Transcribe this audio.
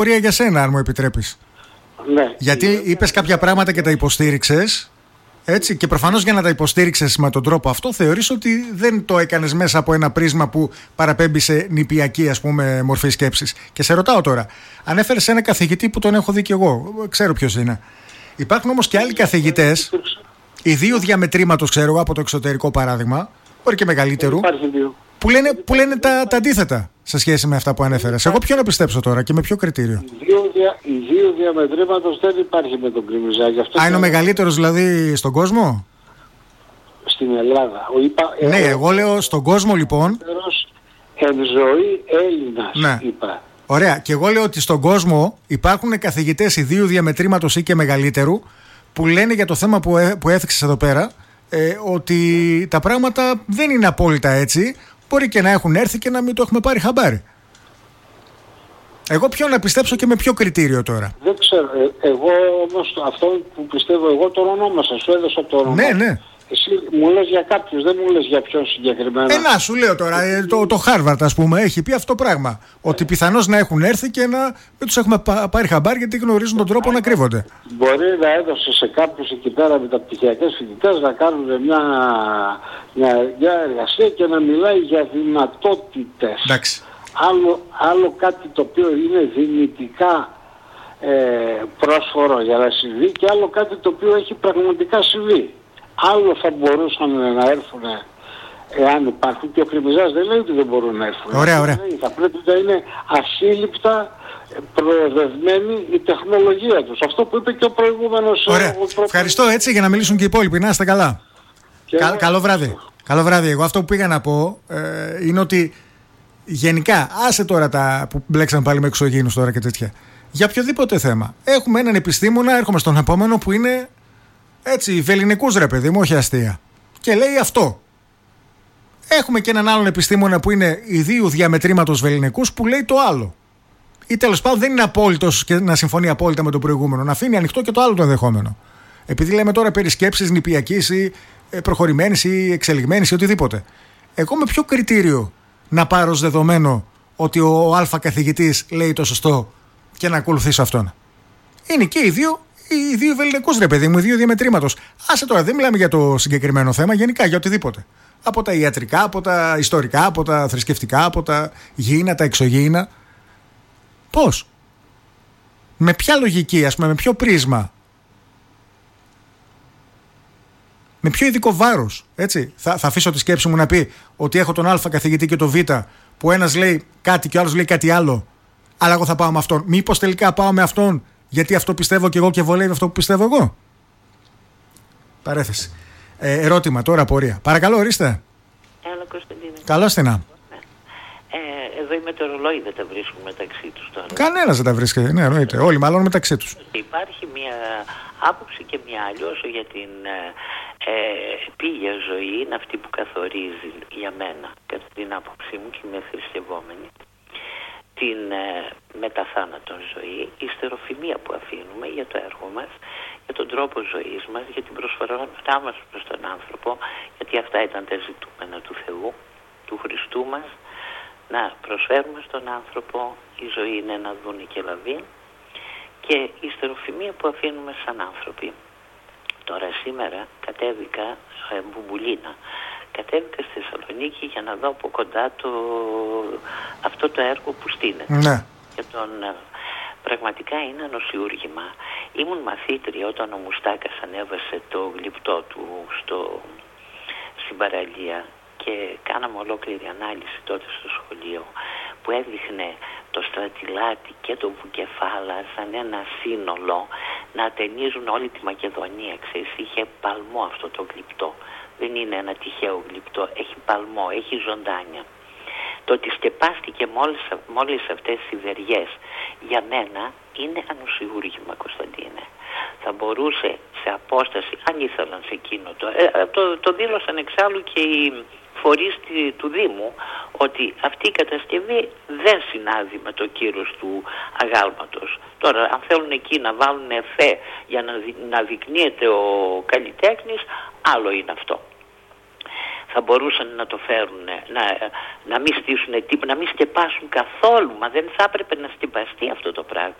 πορεία για σένα, αν μου επιτρέπεις. Ναι. Γιατί είπες κάποια πράγματα και τα υποστήριξες. Έτσι, και προφανώς για να τα υποστήριξες με τον τρόπο αυτό, θεωρείς ότι δεν το έκανες μέσα από ένα πρίσμα που παραπέμπει σε νηπιακή, ας πούμε, μορφή σκέψης. Και σε ρωτάω τώρα, ανέφερες ένα καθηγητή που τον έχω δει κι εγώ, ξέρω ποιος είναι. Υπάρχουν όμως και άλλοι καθηγητές, ιδίου διαμετρήματος, ξέρω εγώ, από το εξωτερικό παράδειγμα, μπορεί και μεγαλύτερου, που λένε τα αντίθετα σε σχέση με αυτά που ανέφερες. Εγώ ποιο να πιστέψω τώρα και με ποιο κριτήριο? Ιδίου διαμετρήματος δεν υπάρχει με τον Κρυμιζάκη. Είναι ο μεγαλύτερος δηλαδή στον κόσμο? Στην Ελλάδα. Ναι, εγώ λέω στον κόσμο λοιπόν. Εν ζωή Έλληνας, ναι. είπα. Ωραία. Και εγώ λέω ότι στον κόσμο υπάρχουν καθηγητές ιδίου διαμετρήματος ή και μεγαλύτερου που λένε για το θέμα που έθιξες εδώ πέρα, ότι τα πράγματα δεν είναι απόλυτα έτσι. Μπορεί και να έχουν έρθει και να μην το έχουμε πάρει χαμπάρι. Εγώ ποιο να πιστέψω και με ποιο κριτήριο τώρα? Δεν ξέρω. Εγώ όμως αυτό που πιστεύω εγώ το ονόμασα. Σου έδωσα το όνομα. Ναι. Εσύ μου λες για κάποιους, δεν μου λες για ποιον συγκεκριμένα. Να σου λέω τώρα, το Χάρβαρτ ας πούμε έχει πει αυτό το πράγμα. Ότι πιθανώς να έχουν έρθει και να μην τους έχουμε πάρει χαμπάρι γιατί γνωρίζουν τον τρόπο να κρύβονται. Μπορεί να έδωσε σε κάποιους εκεί πέρα μεταπτυχιακές φοιτητές να κάνουν μια εργασία και να μιλάει για δυνατότητες. Εντάξει. Άλλο κάτι το οποίο είναι δυνητικά πρόσφορο για να συμβεί και άλλο κάτι το οποίο έχει πραγματικά συμβεί. Άλλο θα μπορούσαν να έρθουν εάν υπάρχουν, και ο Κρυμιζάς δεν λέει ότι δεν μπορούν να έρθουν. Ωραία. Θα πρέπει να είναι ασύλληπτα προοδευμένη η τεχνολογία τους. Αυτό που είπε και ο προηγούμενος. Ωραία. Ευχαριστώ, έτσι, για να μιλήσουν και οι υπόλοιποι. Να είστε καλά. Καλό βράδυ. Καλό βράδυ. Εγώ αυτό που πήγα να πω είναι ότι γενικά, άσε τώρα τα που μπλέξαν πάλι με εξωγήινους τώρα και τέτοια. Για οποιοδήποτε θέμα. Έχουμε έναν επιστήμονα, έρχομαι στον επόμενο που είναι έτσι, βελληνικούς ρε παιδί μου, όχι αστεία. Και λέει αυτό. Έχουμε και έναν άλλον επιστήμονα που είναι ιδίου διαμετρήματος βελληνικούς που λέει το άλλο. Ή τέλος πάντων δεν είναι απόλυτος και να συμφωνεί απόλυτα με το προηγούμενο. Να αφήνει ανοιχτό και το άλλο το ενδεχόμενο. Επειδή λέμε τώρα περί σκέψης νηπιακής ή προχωρημένης ή εξελιγμένης ή οτιδήποτε. Εγώ με ποιο κριτήριο να πάρω ως δεδομένο ότι ο Α καθηγητής λέει το σωστό και να ακολουθήσω αυτόν? Είναι και οι δύο βελληνικούς ρε παιδί μου, οι δύο διαμετρήματος. Άσε τώρα, δεν μιλάμε για το συγκεκριμένο θέμα, γενικά για οτιδήποτε. Από τα ιατρικά, από τα ιστορικά, από τα θρησκευτικά, από τα γήινα, τα εξωγήινα. Πώς? Με ποια λογική, ας πούμε, με ποιο πρίσμα? Με ποιο ειδικό βάρος, έτσι? Θα αφήσω τη σκέψη μου να πει ότι έχω τον Α καθηγητή και τον Β, που ένας λέει κάτι και ο άλλος λέει κάτι άλλο, αλλά εγώ θα πάω με αυτόν. Μήπως τελικά πάω με αυτόν γιατί αυτό πιστεύω και εγώ και βολεύει αυτό που πιστεύω εγώ? Παρέθεση. Ερώτημα τώρα, απορία. Παρακαλώ, ορίστε. Έλα, Κωνσταντίνε. Καλώς την. Εδώ οι μετεωρολόγοι δεν τα βρίσκουν μεταξύ τους τώρα. Κανένας δεν τα βρίσκει, ναι, εννοείται. Όλοι μάλλον μεταξύ τους. Υπάρχει μια άποψη και μια άλλη. Όσο για την επίγεια ζωή είναι αυτή που καθορίζει για μένα, κατά την άποψή μου, και είμαι θρησκευόμενη, την μεταθάνατον ζωή, η στεροφημία που αφήνουμε για το έργο μας, για τον τρόπο ζωής μας, για την προσφορά μας προς τον άνθρωπο, γιατί αυτά ήταν τα ζητούμενα του Θεού, του Χριστού μας, να προσφέρουμε στον άνθρωπο. Η ζωή είναι ένα δούνι και λαβή, και η στεροφημία που αφήνουμε σαν άνθρωποι. Τώρα σήμερα κατέβηκα Μπουμπουλίνα. Κατέβηκα στη Θεσσαλονίκη για να δω από κοντά αυτό το έργο που στείνεται. Ναι. Και πραγματικά είναι νοσιούργημα. Ήμουν μαθήτρια όταν ο Μουστάκας ανέβασε το γλυπτό του στην παραλία και κάναμε ολόκληρη ανάλυση τότε στο σχολείο που έδειχνε το Στρατιλάτη και το Βουκεφάλα σαν ένα σύνολο να ατενίζουν όλη τη Μακεδονία. Ξέρεις, είχε παλμό αυτό το γλυπτό. Δεν είναι ένα τυχαίο γλυπτό, έχει παλμό, έχει ζωντάνια. Το ότι σκεπάστηκε μόλις αυτές οι βεριές για μένα είναι ανοσιούργημα, Κωνσταντίνε. Θα μπορούσε σε απόσταση, αν ήθελαν σε εκείνο το δήλωσαν εξάλλου και οι φορείς του Δήμου, ότι αυτή η κατασκευή δεν συνάδει με το κύρος του αγάλματος. Τώρα, αν θέλουν εκεί να βάλουν εφέ για να δεικνύεται ο καλλιτέχνης, άλλο είναι αυτό. θα μπορούσαν να το φέρουν, να μην στήσουν τίποτα, να μην σκεπάσουν καθόλου. Μα δεν θα έπρεπε να σκεπαστεί αυτό το πράγμα.